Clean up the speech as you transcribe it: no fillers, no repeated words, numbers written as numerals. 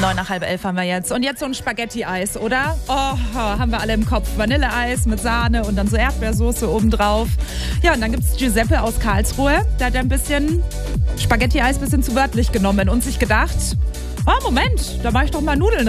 9 nach halb 11 haben wir jetzt. Und jetzt so ein Spaghetti-Eis, oder? Oh, haben wir alle im Kopf. Vanilleeis mit Sahne und dann so Erdbeersoße obendrauf. Ja, und dann gibt's Giuseppe aus Karlsruhe. Der hat ein bisschen Spaghetti-Eis bisschen zu wörtlich genommen und sich gedacht, oh, Moment, da mache ich doch mal Nudeln